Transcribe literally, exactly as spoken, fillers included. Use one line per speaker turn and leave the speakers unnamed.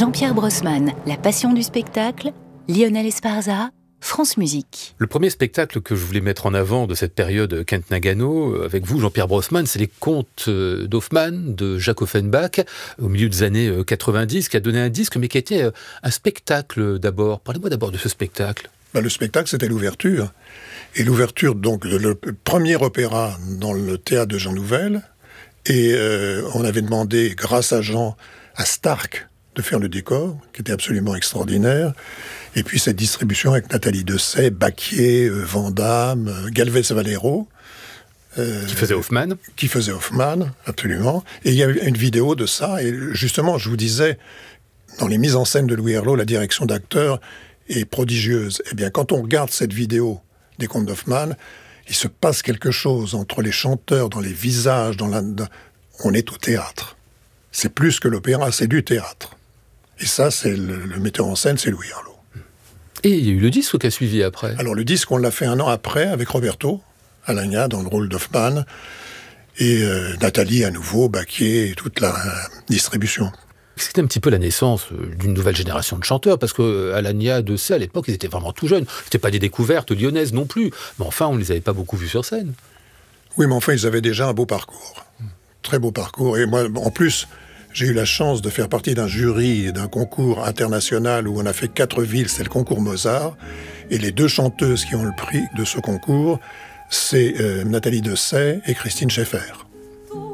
Jean-Pierre Brossman, La passion du spectacle, Lionel Esparza, France Musique.
Le premier spectacle que je voulais mettre en avant de cette période Kent Nagano, avec vous, Jean-Pierre Brossman, c'est les Contes d'Hoffmann de Jacques Offenbach, au milieu des années quatre-vingt-dix, qui a donné un disque, mais qui a été un spectacle d'abord. Parlez-moi d'abord de ce spectacle.
Ben, le spectacle, c'était l'ouverture. Et l'ouverture, donc, le premier opéra dans le théâtre de Jean Nouvel. Et euh, on avait demandé, grâce à Jean, à Stark, de faire le décor, qui était absolument extraordinaire. Et puis cette distribution avec Nathalie Dessay, Baquier, euh, Vandamme, euh, Galvez Valero.
Euh, qui faisait Hoffmann.
Qui faisait Hoffmann, absolument. Et il y a eu une vidéo de ça. Et justement, je vous disais, dans les mises en scène de Louis Herlot, la direction d'acteur est prodigieuse. Eh bien, quand on regarde cette vidéo des Contes d'Hoffmann, il se passe quelque chose entre les chanteurs, dans les visages, dans la... on est au théâtre. C'est plus que l'opéra, c'est du théâtre. Et ça, c'est le, le metteur en scène, c'est Louis Herlot.
Et il y a eu le disque qui a suivi après.
Alors le disque, on l'a fait un an après, avec Roberto Alagna, dans le rôle d'Hoffmann, et euh, Nathalie à nouveau, Baquier, et toute la euh, distribution.
C'était un petit peu la naissance d'une nouvelle génération de chanteurs, parce que Alagna, Dessay, à l'époque, ils étaient vraiment tout jeunes. C'était pas des découvertes lyonnaises non plus, mais enfin, on ne les avait pas beaucoup vus sur scène.
Oui, mais enfin, ils avaient déjà un beau parcours. Mmh. Très beau parcours. Et moi, en plus, j'ai eu la chance de faire partie d'un jury d'un concours international où on a fait quatre villes, c'est le concours Mozart. Et les deux chanteuses qui ont le prix de ce concours, c'est euh, Nathalie Dessay et Christine Schaeffer.